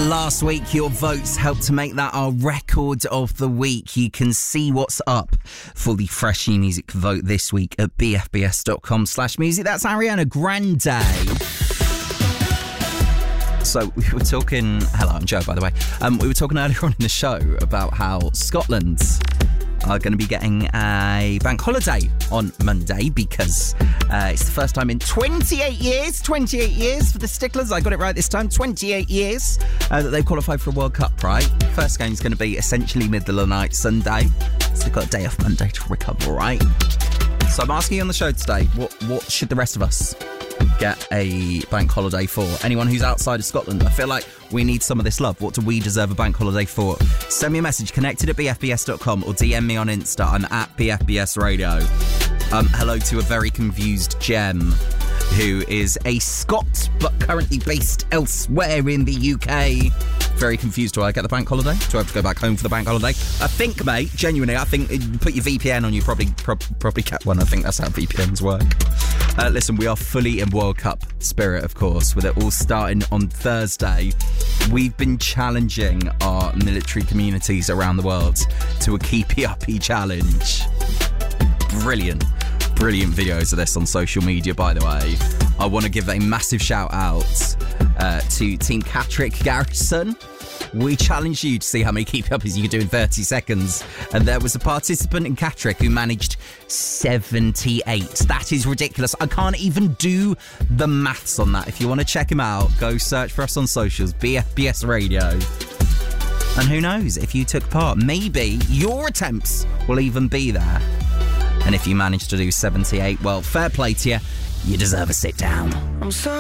Last week, your votes helped to make that our record of the week. You can see what's up for the Fresh New Music vote this week at bfbs.com/music. That's Ariana Grande. So we were talking... Hello, I'm Joe, by the way. We were talking earlier on in the show about how Scotland are going to be getting a bank holiday on Monday because it's the first time in 28 years for the Sticklers. I got it right this time. 28 years that they've qualified for a World Cup, right? First game's going to be essentially middle of the night Sunday. So they've got a day off Monday to recover, right? So I'm asking you on the show today, what should the rest of us get a bank holiday for? Anyone who's outside of Scotland, I feel like we need some of this love. What do we deserve a bank holiday for? Send me a message, connected at bfbs.com, or DM me on Insta. I'm at BFBS Radio. Hello to a very confused Gem, who is a Scot but currently based elsewhere in the UK. Very confused. Do I get the bank holiday? Do I have to go back home for the bank holiday? I think, mate, genuinely, I think put your VPN on, you probably get one. I think that's how VPNs work. Listen, we are fully in World Cup spirit, of course, with it all starting on Thursday. We've been challenging our military communities around the world to a Keepy Uppy challenge. Brilliant videos of this on social media, by the way. I want to give a massive shout out to Team Catterick Garrison. We challenged you to see how many Keepy Uppies you could do in 30 seconds. And there was a participant in Catterick who managed 78. That is ridiculous. I can't even do the maths on that. If you want to check him out, go search for us on socials, BFBS Radio. And who knows, if you took part, maybe your attempts will even be there. And if you manage to do 78, well, fair play to you. You deserve a sit down. I'm sorry.